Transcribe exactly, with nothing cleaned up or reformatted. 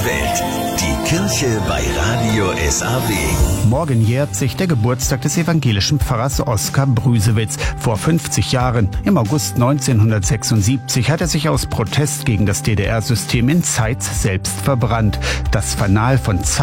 die Welt. Die Kirche bei Radio S A W. Morgen jährt sich der Geburtstag des evangelischen Pfarrers Oskar Brüsewitz. Vor fünfzig Jahren, im August neunzehnhundertsechsundsiebzig, hat er sich aus Protest gegen das D D R-System in Zeitz selbst verbrannt. Das Fanal von Zeitz